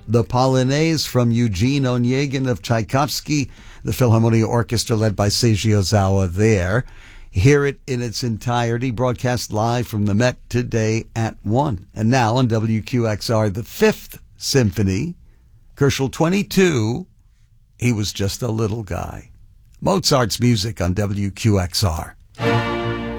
the Polonaise from Eugene Onegin of Tchaikovsky, the Philharmonia Orchestra led by Seiji Ozawa there. Hear it in its entirety, broadcast live from the Met today at 1. And now on WQXR, the Fifth Symphony, Koelschel 22, He Was Just a Little Guy. Mozart's music on WQXR.